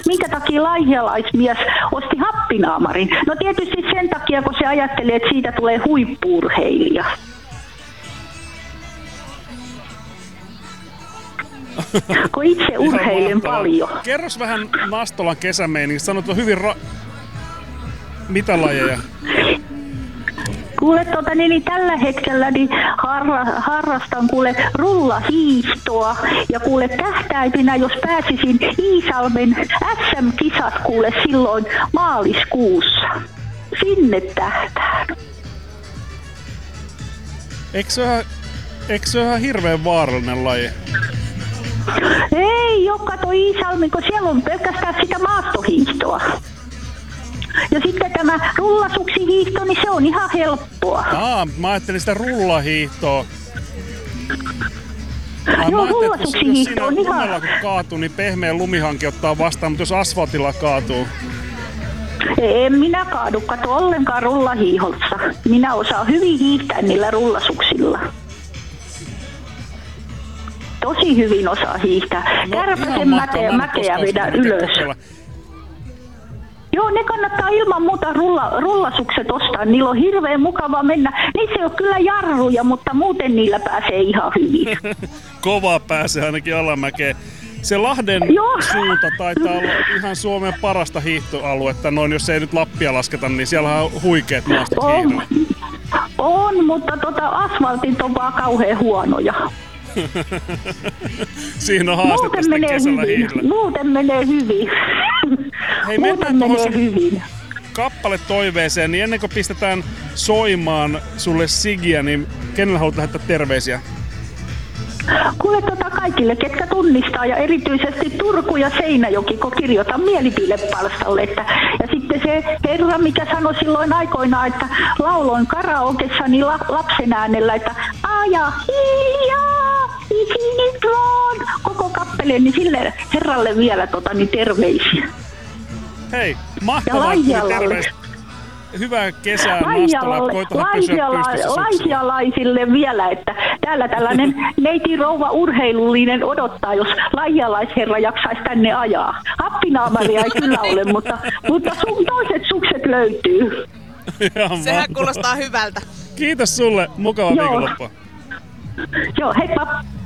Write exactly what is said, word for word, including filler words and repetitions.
minkä takia laihialaismies osti happinaamarin. No tietysti sen takia, kun se ajattelee, että siitä tulee huippu-urheilija. Kun itse urheilen paljon. Kerros vähän Nastolan kesämeiningistä. Sanot hyvin ra... Mitä lajeja? Kuule, tuota, niin tällä hetkellä niin harra, harrastan kuule rullahiihtoa ja kuule tähtäiminä, jos pääsisin Iisalmen äs äm-kisat kuule silloin maaliskuussa. Sinne tähtään. Eikö se ole, eikö se ole ihan hirveän vaarallinen laji? Ei oo, kato Iisalmi, kun siellä on pelkästään sitä maastohiihtoa. Ja sitten tämä rullasuksihiihto, niin se on ihan helppoa. Aa, mä ajattelin sitä rullahiihtoa. Aa, Joo, rullasuksihiihto on ihan... Lumella kun kaatuu, niin pehmeä lumihanki ottaa vastaan, mutta jos asfaltilla kaatuu... En minä kaadu, kato ollenkaan rullahiihossa. Minä osaan hyvin hiihtää niillä rullasuksilla. Tosi hyvin osaa hiihtää. No, Kärpäsen mäkeä, mäkeä vedä ylös. Kokeilla. Joo, ne kannattaa ilman muuta rulla, rullasukset ostaa. Niillä on hirveän mukava mennä. Niissä ei ole kyllä jarruja, mutta muuten niillä pääsee ihan hyvin. Kova pääsee ainakin alamäkeen. Se Lahden Joo. suunta taitaa olla ihan Suomen parasta hiihtoaluetta. Noin, jos ei nyt Lappia lasketa, niin siellä on huikeat maastot hiihdolla. On, mutta tota, asfaltit on vaan kauhean huonoja. Siinä on haastetta sitten kesällä hiihdellä. Muuten menee hyvin. Hei, Muuten menee hyvin. Kappale toiveeseen, niin ennen kuin pistetään soimaan sulle Sigiä, niin kenelle haluat lähettää terveisiä? Kuule tota kaikille, ketkä tunnistaa ja erityisesti Turku ja Seinäjoki, kun kirjoitan mielipidepalstalle. Että, ja sitten se herra, mikä sanoi silloin aikoinaan, että lauloin karaokessani la, lapsen äänellä, että aja hiljaa, isinitron, koko kappeleen, niin sille herralle vielä tota, niin terveisiä. Hei, mahtavaa terveistä. Hyvää kesää Nastola, koitahan pysyä pystyssä laihialaisille vielä, että täällä tällainen neiti rouva urheilullinen odottaa, jos laihialaisherra jaksaisi tänne ajaa. Happinaamaria ei kyllä ole, mutta, mutta sun toiset sukset löytyy. Sehän kuulostaa hyvältä. Kiitos sulle, mukavaa viikonloppua. Joo, heippa.